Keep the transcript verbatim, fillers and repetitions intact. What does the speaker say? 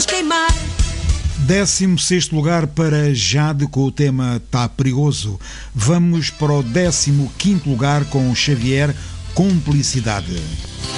faz queimar. décimo sexto lugar para Jade com o tema Tá Perigoso. Vamos para o décimo quinto lugar com Xavier, Cumplicidade.